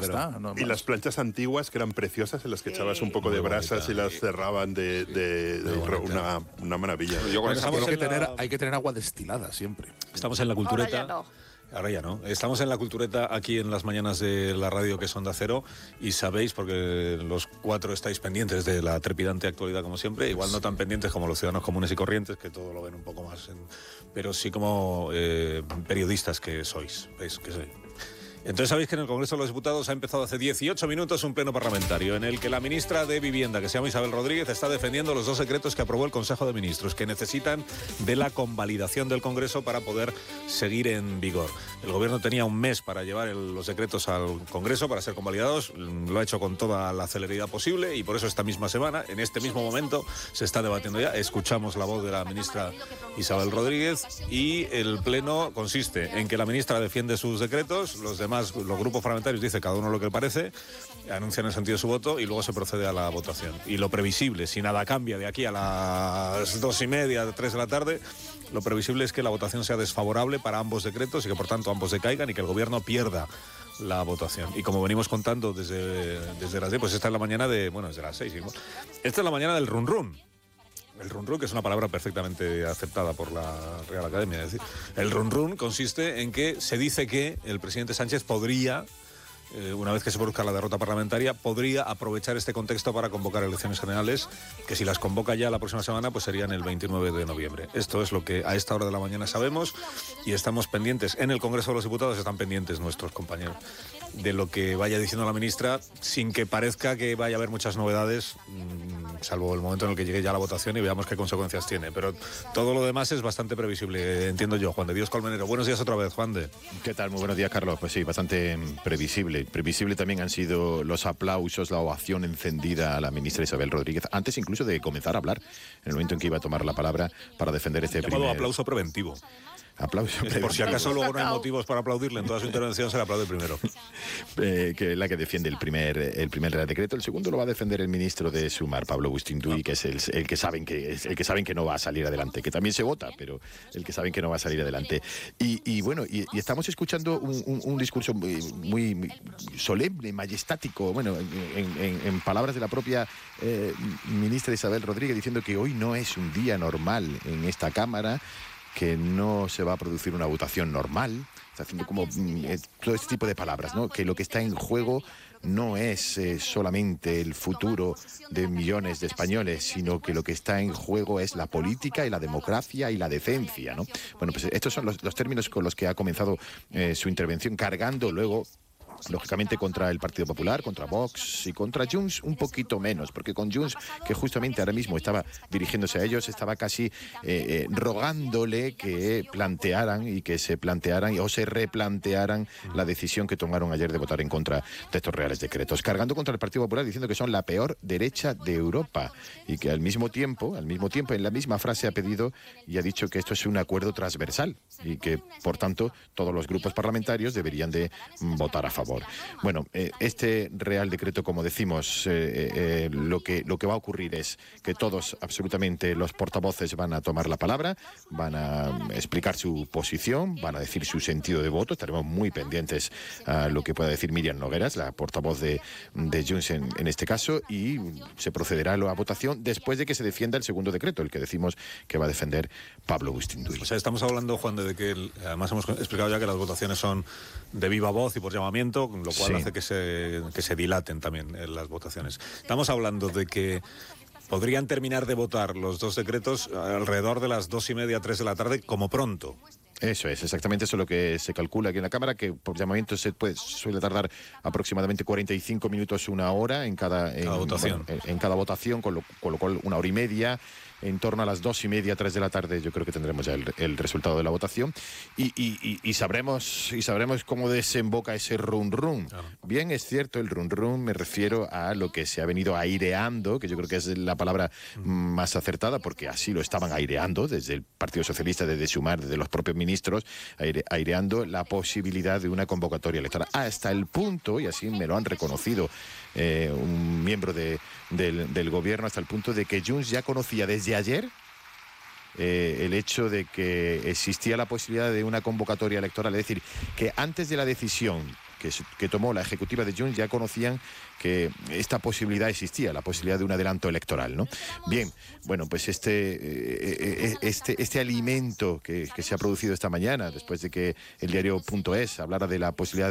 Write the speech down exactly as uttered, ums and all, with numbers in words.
está. No y las planchas antiguas que eran preciosas, en las que echabas un poco de brasas bonita, y las cerraban de, de, de una, una maravilla. Yo con bueno, hay, que tener, la... hay que tener agua destilada siempre. Estamos en la cultureta. Ahora ya no. Estamos en la cultureta aquí en las mañanas de la radio que son de Acero y sabéis, porque los cuatro estáis pendientes de la trepidante actualidad como siempre, igual no tan pendientes como los ciudadanos comunes y corrientes, que todo lo ven un poco más, en, pero sí como eh, periodistas que sois, ¿veis? Que soy. Entonces sabéis que en el Congreso de los Diputados ha empezado hace dieciocho minutos un pleno parlamentario en el que la ministra de Vivienda, que se llama Isabel Rodríguez, está defendiendo los dos decretos que aprobó el Consejo de Ministros, que necesitan de la convalidación del Congreso para poder seguir en vigor. El Gobierno tenía un mes para llevar el, los decretos al Congreso para ser convalidados, lo ha hecho con toda la celeridad posible y por eso esta misma semana, en este mismo momento, se está debatiendo ya. Escuchamos la voz de la ministra Isabel Rodríguez y el pleno consiste en que la ministra defiende sus decretos, los demás los grupos parlamentarios dicen cada uno lo que le parece, anuncian el sentido de su voto y luego se procede a la votación. Y lo previsible, si nada cambia de aquí a las dos y media, tres de la tarde, lo previsible es que la votación sea desfavorable para ambos decretos y que por tanto ambos decaigan y que el Gobierno pierda la votación. Y como venimos contando desde, desde las diez, pues esta es la mañana de, bueno, desde las seis. ¿Sí? Esta es la mañana del run run. El run run, que es una palabra perfectamente aceptada por la Real Academia. Es decir, el run run consiste en que se dice que el presidente Sánchez podría, eh, una vez que se produzca la derrota parlamentaria, podría aprovechar este contexto para convocar elecciones generales, que si las convoca ya la próxima semana, pues serían el veintinueve de noviembre. Esto es lo que a esta hora de la mañana sabemos y estamos pendientes. En el Congreso de los Diputados están pendientes nuestros compañeros de lo que vaya diciendo la ministra, sin que parezca que vaya a haber muchas novedades, salvo el momento en el que llegue ya la votación y veamos qué consecuencias tiene. Pero todo lo demás es bastante previsible, entiendo yo. Juan de Dios Colmenero. Buenos días otra vez, Juan de. ¿Qué tal? Muy buenos días, Carlos. Pues sí, bastante previsible. Previsible también han sido los aplausos, la ovación encendida a la ministra Isabel Rodríguez, antes incluso de comenzar a hablar, en el momento en que iba a tomar la palabra para defender este llamado primer... aplauso preventivo. Aplauso. Por si acaso luego no hay motivos para aplaudirle en toda su intervención, se le aplaude primero. Eh, que es la que defiende el primer el primer Real Decreto. El segundo lo va a defender el ministro de Sumar, Pablo Bustinduy, que es el, el que saben que es el que saben que no va a salir adelante, que también se vota, pero el que saben que no va a salir adelante. Y, y bueno, y, y estamos escuchando un, un, un discurso muy, muy solemne, majestático, bueno, en, en, en palabras de la propia eh, ministra Isabel Rodríguez, diciendo que hoy no es un día normal en esta Cámara, que no se va a producir una votación normal. Está haciendo como eh, todo este tipo de palabras, ¿no? Que lo que está en juego no es eh, solamente el futuro de millones de españoles, sino que lo que está en juego es la política y la democracia y la decencia, ¿no? Bueno, pues estos son los, los términos con los que ha comenzado eh, su intervención, cargando luego, lógicamente, contra el Partido Popular, contra Vox y contra Junts un poquito menos, porque con Junts, que justamente ahora mismo estaba dirigiéndose a ellos, estaba casi eh, eh, rogándole que plantearan y que se plantearan o se replantearan la decisión que tomaron ayer de votar en contra de estos reales decretos, cargando contra el Partido Popular, diciendo que son la peor derecha de Europa y que al mismo tiempo, al mismo tiempo, en la misma frase ha pedido y ha dicho que esto es un acuerdo transversal y que, por tanto, todos los grupos parlamentarios deberían de votar a favor. Bueno, eh, este Real Decreto, como decimos, eh, eh, lo que lo que va a ocurrir es que todos, absolutamente, los portavoces van a tomar la palabra, van a explicar su posición, van a decir su sentido de voto. Estaremos muy pendientes a lo que pueda decir Míriam Nogueras, la portavoz de, de Junts en, en este caso, y se procederá a la votación después de que se defienda el segundo decreto, el que decimos que va a defender Pablo Bustinduy. O sea, estamos hablando, Juan, de que el, además hemos explicado ya que las votaciones son de viva voz y por llamamiento, lo cual sí hace que se, que se dilaten también eh, las votaciones. Estamos hablando de que podrían terminar de votar los dos decretos alrededor de las dos y media, tres de la tarde, como pronto. Eso es, exactamente eso es lo que se calcula aquí en la Cámara, que por llamamiento se puede, suele tardar aproximadamente cuarenta y cinco minutos, una hora en cada, en, cada votación, bueno, en, en cada votación, con lo, con lo cual una hora y media. En torno a las dos y media, tres de la tarde, yo creo que tendremos ya el, el resultado de la votación y, y, y, y sabremos y sabremos cómo desemboca ese run run. Claro. Bien, es cierto, el run run, me refiero a lo que se ha venido aireando, que yo creo que es la palabra mm. más acertada, porque así lo estaban aireando desde el Partido Socialista, desde Sumar, desde los propios ministros, aire, aireando la posibilidad de una convocatoria electoral, hasta el punto, y así me lo han reconocido eh, un miembro de, del, del gobierno, hasta el punto de que Junts ya conocía desde ayer eh, el hecho de que existía la posibilidad de una convocatoria electoral, es decir, que antes de la decisión que, que tomó la ejecutiva de Junts ya conocían que esta posibilidad existía, la posibilidad de un adelanto electoral, ¿no? Bien, bueno, pues este, eh, este, este alimento que, que se ha producido esta mañana, después de que el diario punto es hablara de la posibilidad